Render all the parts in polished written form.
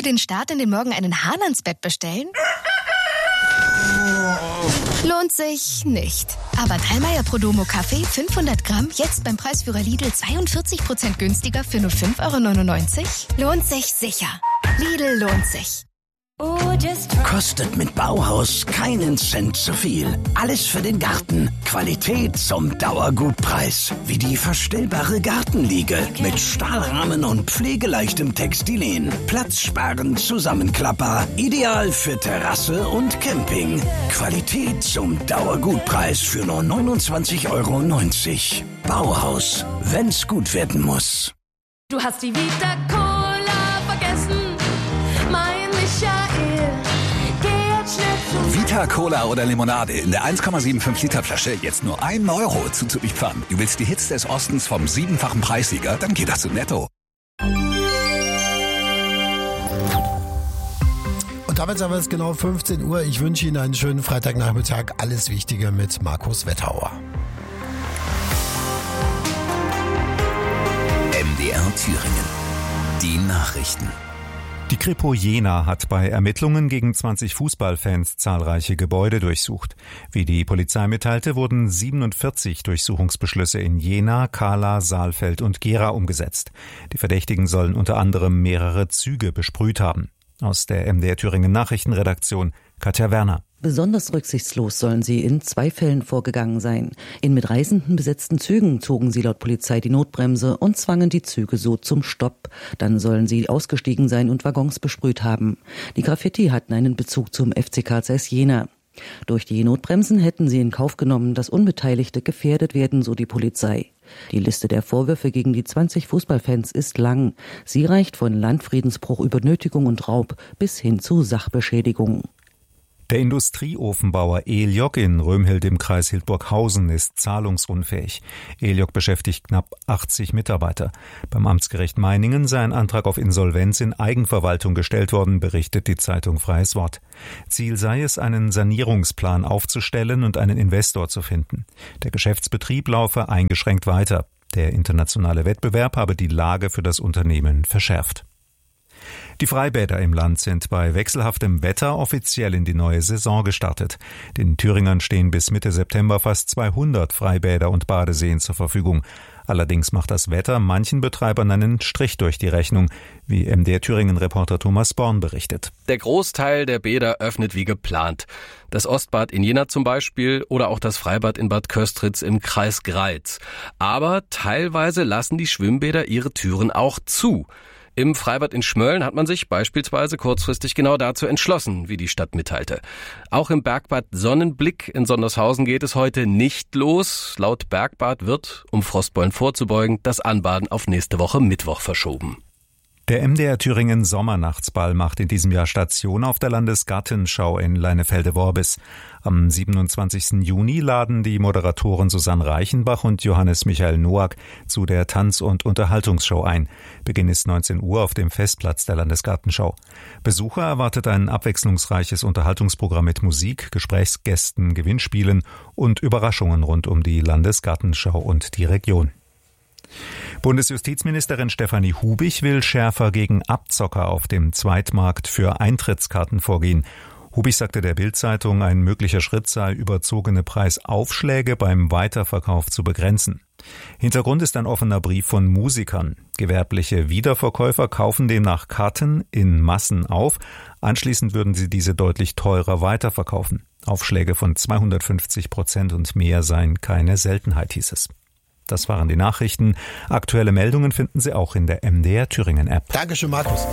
für den Start in den Morgen einen Hahn ans Bett bestellen? Lohnt sich nicht. Aber Dallmayr Prodomo Kaffee 500 Gramm jetzt beim Preisführer Lidl 42% günstiger für nur 5,99 €? Lohnt sich sicher. Lidl lohnt sich. Kostet mit Bauhaus keinen Cent zu viel. Alles für den Garten. Qualität zum Dauergutpreis. Wie die verstellbare Gartenliege mit Stahlrahmen und pflegeleichtem Textilien. Platzsparend Zusammenklapper. Ideal für Terrasse und Camping. Qualität zum Dauergutpreis für nur 29,90 €. Bauhaus. Wenn's gut werden muss. Du hast die Vita Cola vergessen. Mein Michael, geh jetzt schnell zu Vita Cola oder Limonade in der 1,75 Liter Flasche jetzt nur 1 € zuzupfern. Du willst die Hits des Ostens vom 7-fachen Preissieger? Dann geht das zu Netto. Und damit haben wir es genau 15 Uhr. Ich wünsche Ihnen einen schönen Freitagnachmittag. Alles Wichtige mit Markus Wetthauer. MDR Thüringen. Die Nachrichten. Die Kripo Jena hat bei Ermittlungen gegen 20 Fußballfans zahlreiche Gebäude durchsucht. Wie die Polizei mitteilte, wurden 47 Durchsuchungsbeschlüsse in Jena, Kahla, Saalfeld und Gera umgesetzt. Die Verdächtigen sollen unter anderem mehrere Züge besprüht haben. Aus der MDR Thüringen Nachrichtenredaktion Katja Werner. Besonders rücksichtslos sollen sie in 2 Fällen vorgegangen sein. In mit Reisenden besetzten Zügen zogen sie laut Polizei die Notbremse und zwangen die Züge so zum Stopp. Dann sollen sie ausgestiegen sein und Waggons besprüht haben. Die Graffiti hatten einen Bezug zum FCK Zeiss Jena. Durch die Notbremsen hätten sie in Kauf genommen, dass Unbeteiligte gefährdet werden, so die Polizei. Die Liste der Vorwürfe gegen die 20 Fußballfans ist lang. Sie reicht von Landfriedensbruch über Nötigung und Raub bis hin zu Sachbeschädigung. Der Industrieofenbauer Eliog in Römhild im Kreis Hildburghausen ist zahlungsunfähig. Eliog beschäftigt knapp 80 Mitarbeiter. Beim Amtsgericht Meiningen sei ein Antrag auf Insolvenz in Eigenverwaltung gestellt worden, berichtet die Zeitung Freies Wort. Ziel sei es, einen Sanierungsplan aufzustellen und einen Investor zu finden. Der Geschäftsbetrieb laufe eingeschränkt weiter. Der internationale Wettbewerb habe die Lage für das Unternehmen verschärft. Die Freibäder im Land sind bei wechselhaftem Wetter offiziell in die neue Saison gestartet. Den Thüringern stehen bis Mitte September fast 200 Freibäder und Badeseen zur Verfügung. Allerdings macht das Wetter manchen Betreibern einen Strich durch die Rechnung, wie MDR Thüringen-Reporter Thomas Born berichtet. Der Großteil der Bäder öffnet wie geplant. Das Ostbad in Jena zum Beispiel oder auch das Freibad in Bad Köstritz im Kreis Greiz. Aber teilweise lassen die Schwimmbäder ihre Türen auch zu. Im Freibad in Schmölln hat man sich beispielsweise kurzfristig genau dazu entschlossen, wie die Stadt mitteilte. Auch im Bergbad Sonnenblick in Sondershausen geht es heute nicht los. Laut Bergbad wird, um Frostbeulen vorzubeugen, das Anbaden auf nächste Woche Mittwoch verschoben. Der MDR Thüringen Sommernachtsball macht in diesem Jahr Station auf der Landesgartenschau in Leinefelde-Worbis. Am 27. Juni laden die Moderatoren Susanne Reichenbach und Johannes Michael Noack zu der Tanz- und Unterhaltungsshow ein. Beginn ist 19 Uhr auf dem Festplatz der Landesgartenschau. Besucher erwartet ein abwechslungsreiches Unterhaltungsprogramm mit Musik, Gesprächsgästen, Gewinnspielen und Überraschungen rund um die Landesgartenschau und die Region. Bundesjustizministerin Stefanie Hubig will schärfer gegen Abzocker auf dem Zweitmarkt für Eintrittskarten vorgehen. Hubig sagte der Bild-Zeitung, ein möglicher Schritt sei, überzogene Preisaufschläge beim Weiterverkauf zu begrenzen. Hintergrund ist ein offener Brief von Musikern. Gewerbliche Wiederverkäufer kaufen demnach Karten in Massen auf. Anschließend würden sie diese deutlich teurer weiterverkaufen. Aufschläge von 250% und mehr seien keine Seltenheit, hieß es. Das waren die Nachrichten. Aktuelle Meldungen finden Sie auch in der MDR Thüringen App. Dankeschön, Markus.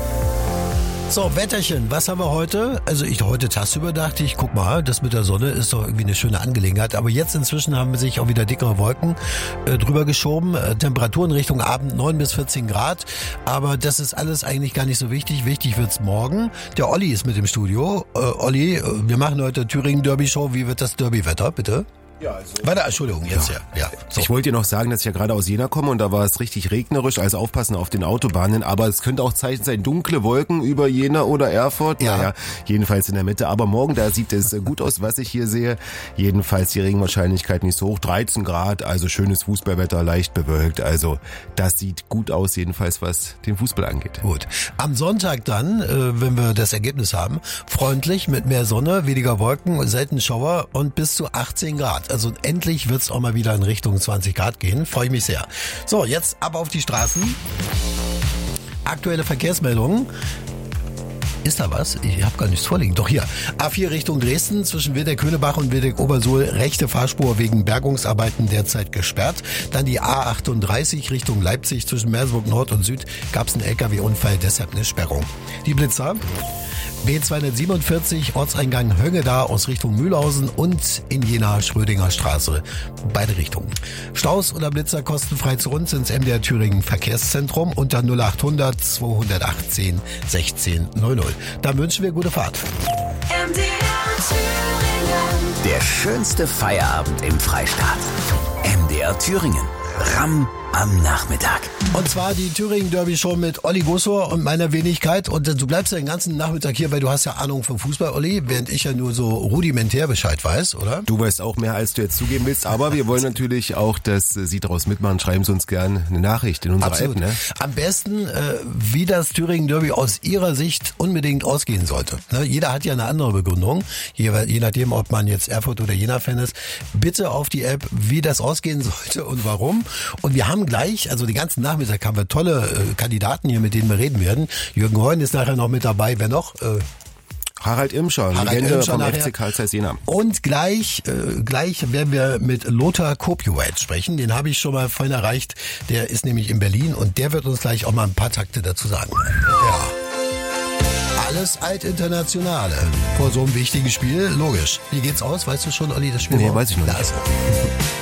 So, Wetterchen, was haben wir heute? Also heute tagsüber dachte ich, guck mal, das mit der Sonne ist doch irgendwie eine schöne Angelegenheit. Aber jetzt inzwischen haben sich auch wieder dickere Wolken drüber geschoben. Temperaturen Richtung Abend 9 bis 14 Grad. Aber das ist alles eigentlich gar nicht so wichtig. Wichtig wird's morgen. Der Olli ist mit im Studio. Olli, wir machen heute Thüringen Derby Show. Wie wird das Derby-Wetter, bitte? Warte, Entschuldigung, jetzt ja. So. Ich wollte dir noch sagen, dass ich ja gerade aus Jena komme und da war es richtig regnerisch, also aufpassen auf den Autobahnen, aber es könnte auch Zeichen sein, dunkle Wolken über Jena oder Erfurt, naja, jedenfalls in der Mitte, aber morgen, da sieht es gut aus, was ich hier sehe, jedenfalls die Regenwahrscheinlichkeit nicht so hoch, 13 Grad, also schönes Fußballwetter, leicht bewölkt, also das sieht gut aus, jedenfalls was den Fußball angeht. Gut. Am Sonntag dann, wenn wir das Ergebnis haben, freundlich mit mehr Sonne, weniger Wolken, selten Schauer und bis zu 18 Grad. Also endlich wird's auch mal wieder in Richtung 20 Grad gehen. Freue ich mich sehr. So, jetzt ab auf die Straßen. Aktuelle Verkehrsmeldungen. Ist da was? Ich habe gar nichts vorliegen. Doch hier. A4 Richtung Dresden zwischen Wildeck-Höhnebach und Wildeck-Obersuhl. Rechte Fahrspur wegen Bergungsarbeiten derzeit gesperrt. Dann die A38 Richtung Leipzig zwischen Merseburg Nord und Süd. Gab es einen LKW-Unfall, deshalb eine Sperrung. Die Blitzer. B247 Ortseingang Höngeda aus Richtung Mühlhausen und in Jena Schrödinger Straße. Beide Richtungen. Staus oder Blitzer kostenfrei zu uns ins MDR Thüringen Verkehrszentrum unter 0800 218 1600. Dann wünschen wir gute Fahrt. MDR Thüringen. Der schönste Feierabend im Freistaat. MDR Thüringen. Ramm am Nachmittag. Und zwar die Thüringen Derby Show mit Olli Gossor und meiner Wenigkeit. Und du bleibst ja den ganzen Nachmittag hier, weil du hast ja Ahnung vom Fußball, Olli, während ich ja nur so rudimentär Bescheid weiß, oder? Du weißt auch mehr, als du jetzt zugeben willst, aber wir wollen natürlich auch, dass Sie daraus mitmachen. Schreiben Sie uns gerne eine Nachricht in unserer App. Ne? Am besten, wie das Thüringen Derby aus Ihrer Sicht unbedingt ausgehen sollte. Ne? Jeder hat ja eine andere Begründung, je nachdem, ob man jetzt Erfurt oder Jena-Fan ist. Bitte auf die App, wie das ausgehen sollte und warum. Und wir haben gleich, also den ganzen Nachmittag haben wir tolle Kandidaten hier, mit denen wir reden werden. Jürgen Heun ist nachher noch mit dabei. Wer noch? Harald Imscher, Legende vom FC Carl Zeiss Jena. Und gleich werden wir mit Lothar Kopiowicz sprechen. Den habe ich schon mal vorhin erreicht. Der ist nämlich in Berlin und der wird uns gleich auch mal ein paar Takte dazu sagen. Ja. Alles Altinternationale. Vor so einem wichtigen Spiel, logisch. Wie geht's aus? Weißt du schon, Olli, das Spiel? Nee, weiß ich noch nicht.